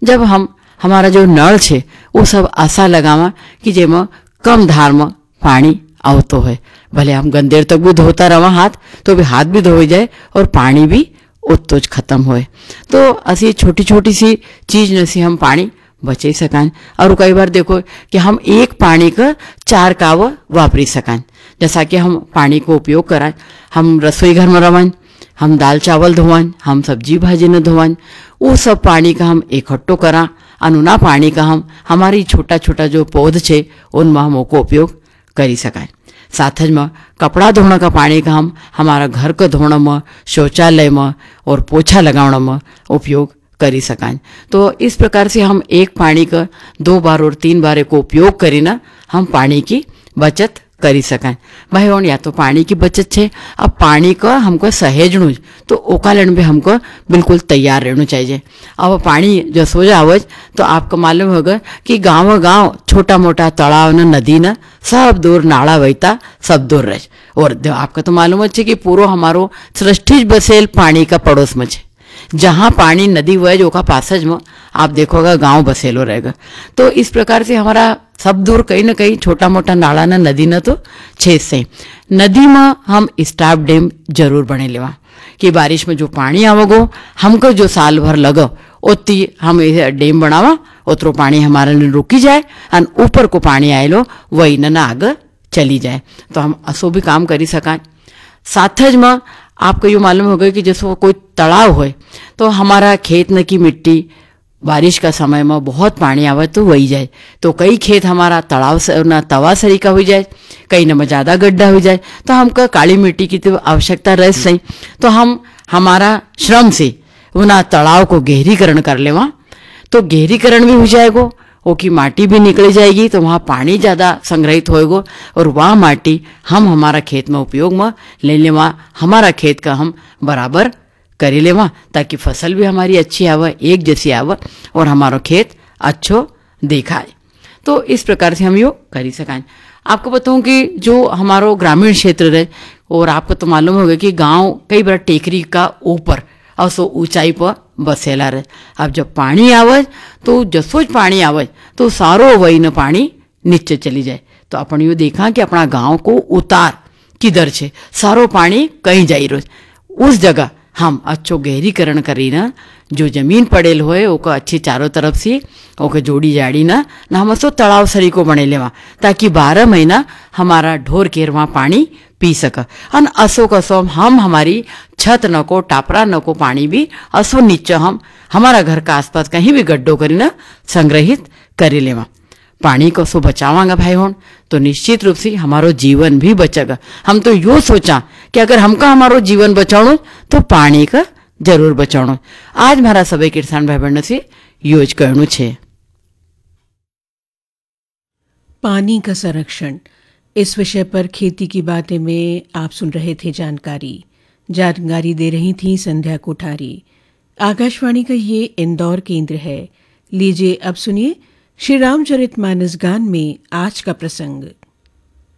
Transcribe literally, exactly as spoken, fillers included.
जब हम हमारा जो नल छे वो सब आशा लगावा कि जेमा कम धार में पानी आवतो है। भले हम गंदेर तक भी धोता रहा हाथ तो भी हाथ भी धोई जाए और पानी भी उतो ज खत्म होए। तो असी छोटी छोटी सी चीज ने से हम पानी बचाई सकान। और कई बार देखो कि हम एक पानी का चार काव वापरी सकान। जैसा कि हम पानी को उपयोग कराएं, हम रसोई घर में रवन, हम दाल चावल धोवन, हम सब्जी भाजी न धोवन, वो सब पानी का हम इकट्ठो करा। अनुना पानी का हम हमारी छोटा छोटा जो पौध छे उनमें हम ओको उपयोग करी सकाय। साथ में कपड़ा धोने का पानी का हम हमारा घर को धोने में, शौचालय में और पोछा लगाने में उपयोग करी सकाय। तो इस प्रकार से हम एक पानी का दो बार और तीन बार को उपयोग करी ना हम पानी की बचत करी सकाय। भाई और या तो पानी की बचत छे, अब पानी का हमको सहेजणु तो ओकालन भी हमको बिल्कुल तैयार रहना चाहिए। अब पानी जो सो जावे तो आपको मालूम होगा कि गाँव गाँव छोटा मोटा तालाब न नदी न सब दूर नाला वहीता सब दूर रहे। और आपको तो मालूम है कि पूरा हमारो सृष्टि बसेल पानी का पड़ोस में छे। जहाँ पानी नदी वह जो का पासज में आप देखोगा गांव बसेलो रहेगा। तो इस प्रकार से हमारा सब दूर कहीं ना कहीं छोटा मोटा नाला न नदी न तो छेद से नदी में हम स्टाफ डैम जरूर बने लेवा कि बारिश में जो पानी आवगो हमको जो साल भर लगो उतनी हम डैम बनावा उतरो पानी हमारा ने रुकी जाए और ऊपर को पानी आएलो वही न आगे चली जाए। तो हम असो भी काम करी सका। साथ में आपको ये मालूम होगा कि जैसे कोई तालाब हो तो हमारा खेत न की मिट्टी बारिश का समय में बहुत पानी आवे तो वही जाए। तो कई खेत हमारा तालाब से न तवा सरी का हो जाए, कई न ज़्यादा गड्ढा हो जाए तो हमको काली मिट्टी की तो आवश्यकता रह सही। तो हम हमारा श्रम से उना तालाब को गहरीकरण कर लेवा तो गहरीकरण भी हो जाएगा, ओकी माटी भी निकल जाएगी तो वहाँ पानी ज़्यादा संग्रहित होएगा और वह माटी हम हमारा खेत में उपयोग में ले लेवा, हमारा खेत का हम बराबर करी लेवा ताकि फसल भी हमारी अच्छी आवे, एक जैसी आवे और हमारा खेत अच्छो दिखाए। तो इस प्रकार से हम यो करी सकाएं। आपको बताऊं कि जो हमारो ग्रामीण क्षेत्र है और आपको तो मालूम होगा कि गांव कई बार टेकरी का ऊपर और सो ऊंचाई पर बसेला रहे। अब जब पानी आवे तो जसोज पानी आवे तो सारो वही न पानी नीचे चली जाए। तो अपन यो देखा कि अपना गांव को उतार किधर छे, सारो पानी कहीं जाई रोज उस जगह हम अच्छो गहरीकरण करी ना जो जमीन पड़ेल होए ओको अच्छी चारों तरफ से ओके जोड़ी जाड़ी ना ना हम सो तालाब सरी को बने लेवा ताकि बारह महीना हमारा ढोर केर वहाँ पानी पी सका। अन असो कसो हम हमारी छत न को टापरा न को पानी भी असो नीचे हम हमारा घर का आसपास कहीं भी गड्ढो करी ना संग्रहित करी लेवा। पानी को सो बचावांगा भाई होन तो निश्चित रूप से हमारो जीवन भी बचेगा। हम तो यो सोचा कि अगर हमका हमारो जीवन बचावो तो पानी का जरूर बचावो। आज मारा सभी किसान भाई बहनों से योज करनु छे। पानी का संरक्षण इस विषय पर खेती की बातें में आप सुन रहे थे जानकारी जानकारी दे रही थी संध्या कोठारी। आकाशवाणी का ये इंदौर केंद्र है। लीजिए अब सुनिए श्री रामचरितमानस गान में आज का प्रसंग।